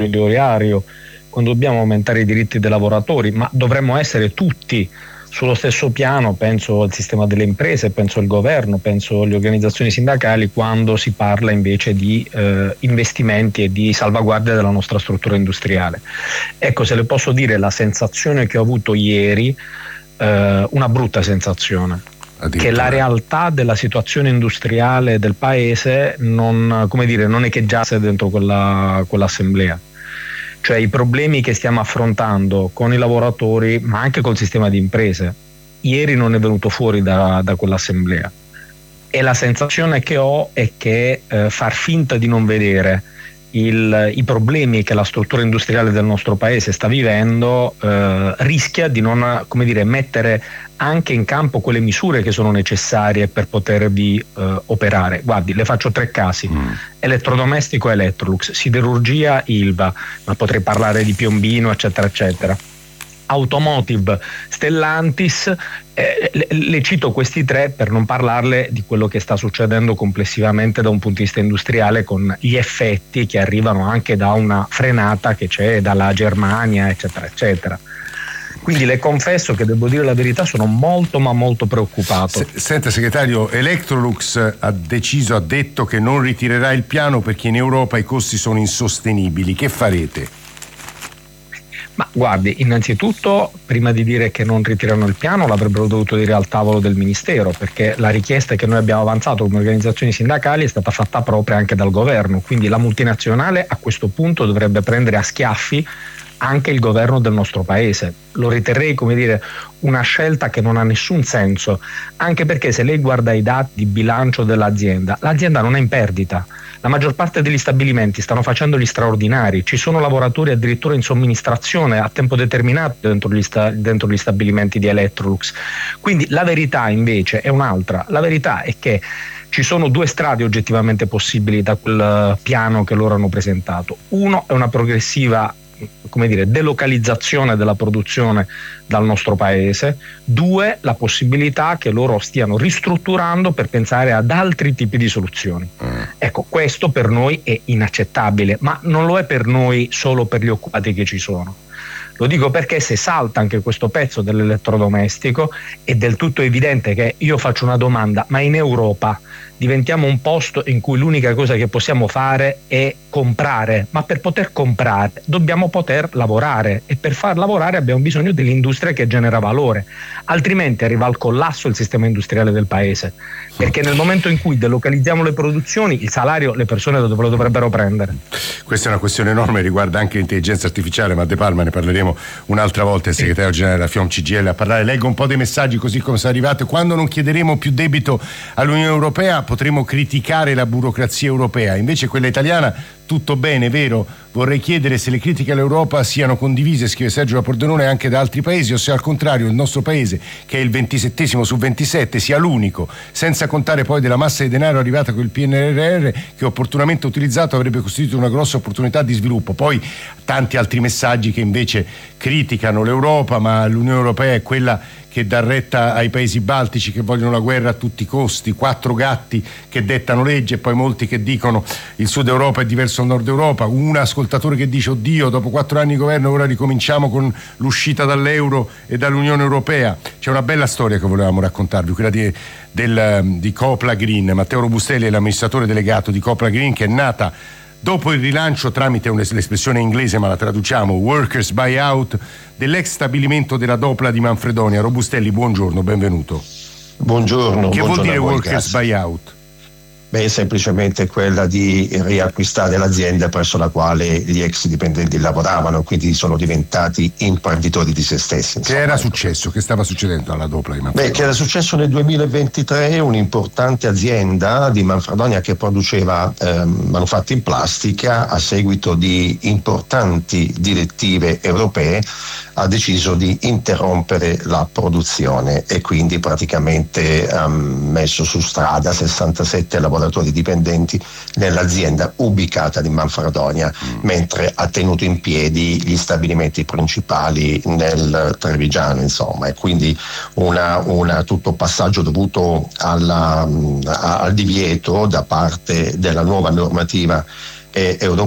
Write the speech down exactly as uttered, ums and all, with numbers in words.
orario, quando dobbiamo aumentare i diritti dei lavoratori, ma dovremmo essere tutti sullo stesso piano, penso al sistema delle imprese, penso al governo, penso alle organizzazioni sindacali, quando si parla invece di eh, investimenti e di salvaguardia della nostra struttura industriale. Ecco, se le posso dire la sensazione che ho avuto ieri, eh, una brutta sensazione, che la realtà della situazione industriale del paese non, come dire, non echeggiasse dentro quella, quell'assemblea. Cioè i problemi che stiamo affrontando con i lavoratori, ma anche col sistema di imprese, ieri non è venuto fuori da, da quell'assemblea. E la sensazione che ho è che eh, far finta di non vedere il, i problemi che la struttura industriale del nostro paese sta vivendo eh, rischia di non, come dire, mettere anche in campo quelle misure che sono necessarie per potervi eh, operare. Guardi, le faccio tre casi: mm. elettrodomestico Electrolux, siderurgia Ilva, ma potrei parlare di Piombino, eccetera eccetera, automotive Stellantis. Eh, le, le cito questi tre per non parlarle di quello che sta succedendo complessivamente da un punto di vista industriale, con gli effetti che arrivano anche da una frenata che c'è dalla Germania, eccetera eccetera. Quindi le confesso che, devo dire la verità, sono molto ma molto preoccupato. S- Senta segretario, Electrolux ha deciso, ha detto che non ritirerà il piano perché in Europa i costi sono insostenibili. Che farete? Ma guardi, innanzitutto, prima di dire che non ritirano il piano, l'avrebbero dovuto dire al tavolo del Ministero, perché la richiesta che noi abbiamo avanzato come organizzazioni sindacali è stata fatta propria anche dal governo. Quindi la multinazionale a questo punto dovrebbe prendere a schiaffi anche il governo del nostro paese. Lo riterrei, come dire, una scelta che non ha nessun senso, anche perché se lei guarda i dati di bilancio dell'azienda, l'azienda non è in perdita. La maggior parte degli stabilimenti stanno facendo gli straordinari, ci sono lavoratori addirittura in somministrazione a tempo determinato dentro gli, sta- dentro gli stabilimenti di Electrolux. Quindi la verità invece è un'altra. La verità è che ci sono due strade oggettivamente possibili da quel piano che loro hanno presentato. Uno è una progressiva, come dire, delocalizzazione della produzione dal nostro paese. Due, la possibilità che loro stiano ristrutturando per pensare ad altri tipi di soluzioni. Mm. Ecco, questo per noi è inaccettabile, ma non lo è per noi solo per gli occupati che ci sono. Lo dico perché se salta anche questo pezzo dell'elettrodomestico è del tutto evidente che io faccio una domanda: ma in Europa diventiamo un posto in cui l'unica cosa che possiamo fare è comprare, ma per poter comprare dobbiamo poter lavorare, e per far lavorare abbiamo bisogno dell'industria che genera valore, altrimenti arriva al collasso il sistema industriale del paese, perché nel momento in cui delocalizziamo le produzioni, il salario le persone lo dovrebbero prendere. Questa è una questione enorme, riguarda anche l'intelligenza artificiale, ma De Palma ne parleremo un'altra volta. Il segretario generale della FIOM C G I L a parlare. Leggo un po' dei messaggi così come sono arrivati. Quando non chiederemo più debito all'Unione Europea potremo criticare la burocrazia europea, invece quella italiana tutto bene, vero? Vorrei chiedere se le critiche all'Europa siano condivise, scrive Sergio da Pordenone, anche da altri paesi, o se al contrario il nostro paese, che è il ventisettesimo su ventisette, sia l'unico, senza contare poi della massa di denaro arrivata con il P N R R, che opportunamente utilizzato avrebbe costituito una grossa opportunità di sviluppo. Poi tanti altri messaggi che invece criticano l'Europa, ma l'Unione Europea è quella che dà retta ai paesi baltici che vogliono la guerra a tutti i costi, quattro gatti che dettano legge, e poi molti che dicono il Sud Europa è diverso dal Nord Europa, un ascoltatore che dice oddio, dopo quattro anni di governo ora ricominciamo con l'uscita dall'euro e dall'Unione Europea. C'è una bella storia che volevamo raccontarvi, quella di, del, di Copla Green. Matteo Robustelli è l'amministratore delegato di Copla Green, che è nata dopo il rilancio tramite l'espressione inglese, ma la traduciamo, workers buyout, dell'ex stabilimento della Dopla di Manfredonia. Robustelli, buongiorno, benvenuto. Buongiorno. Che buongiorno vuol dire voi, workers grazie. buyout? Beh, semplicemente quella di riacquistare l'azienda presso la quale gli ex dipendenti lavoravano, quindi sono diventati imprenditori di se stessi. Che era successo? Che stava succedendo alla Dopla di Manfredonia? Beh, che era successo nel duemilaventitré, un'importante azienda di Manfredonia che produceva eh, manufatti in plastica, a seguito di importanti direttive europee ha deciso di interrompere la produzione e quindi praticamente ha um, messo su strada sessantasette lavoratori dipendenti nell'azienda ubicata di Manfredonia, mm. mentre ha tenuto in piedi gli stabilimenti principali nel Trevigiano, insomma, e quindi una, una, tutto passaggio dovuto alla, a, al divieto da parte della nuova normativa eh, europea